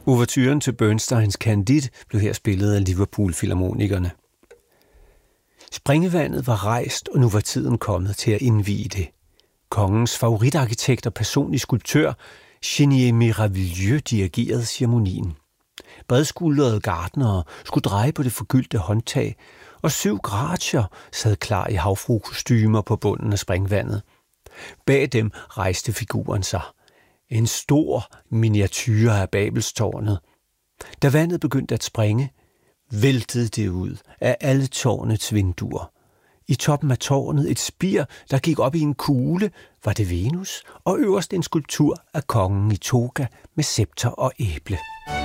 Ouverturen til Bernsteins Candide blev her spillet af Liverpool-filharmonikerne. Springevandet var rejst, og nu var tiden kommet til at indvie det. Kongens favoritarkitekt og personlige skulptør, Chenier Miraviglieux, dirigerede ceremonien. Bredskuldrede gartnere skulle dreje på det forgyldte håndtag, og 7 gracier sad klar i havfruekostymer på bunden af springvandet. Bag dem rejste figuren sig. En stor miniature af Babelstårnet. Da vandet begyndte at springe, væltede det ud af alle tårnets vinduer. I toppen af tårnet et spir, der gik op i en kugle, var det Venus, og øverst en skulptur af kongen i toga med scepter og æble.